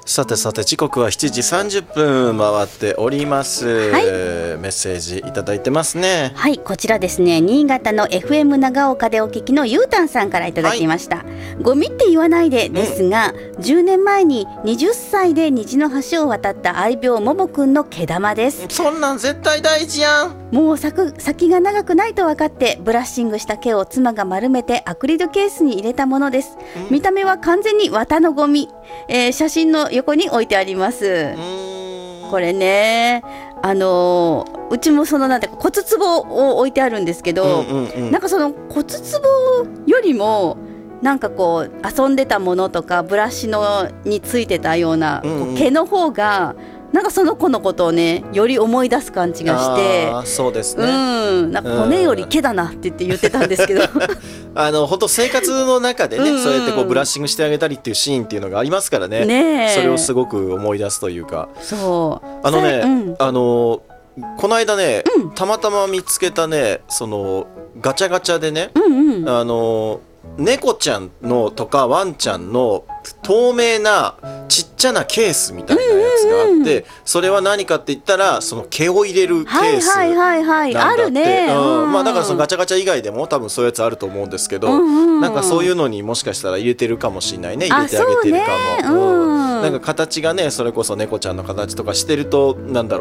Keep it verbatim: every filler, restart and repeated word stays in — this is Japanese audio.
さてさて時刻はしちじさんじゅっぷん回っております、はい、メッセージいただいてますね。 はい、こちらですね、新潟の エフエム 長岡でお聞きのゆうたんさんからいただきました、はい、ゴミって言わないでですが、うん、じゅうねんまえにはたちで虹の橋を渡った愛猫ももくんの毛玉です。 そんなん絶対大事やん。 もう先が長くないと分かってブラッシングした毛を妻が丸めてアクリルケースに入れたものです、うん、見た目は完全に綿のゴミ、えー、写真の横に置いてあります。うーん、これね、あのー、うちもそのなんて骨壺を置いてあるんですけど、うんうんうん、なんかその骨壺よりもなんかこう遊んでたものとかブラシのについてたような、うんうん、毛の方がなんかその子のことをねより思い出す感じがして、 あ、そうですね、 うん、なんか骨より毛だなって言って言ってたんですけどあの本当生活の中でね、うんうん、そうやってこうブラッシングしてあげたりっていうシーンっていうのがありますからね、ね、それをすごく思い出すというか、そうあのね、うん、あのこの間ね、うん、たまたま見つけたね、そのガチャガチャでね、うんうん、あの猫ちゃんのとかワンちゃんの透明なちっちゃなケースみたいなやつがあって、うんうんうん、それは何かって言ったらその毛を入れるケースなんだって、はいはいはいはい、あるね、うんうん、まあ、だからそのガチャガチャ以外でも多分そういうやつあると思うんですけど、うんうんうん、なんかそういうのにもしかしたら入れてるかもしれないね、入れてあげてるかも、ね、うん、なんか形がねそれこそ猫ちゃんの形とかしてるとなんだろう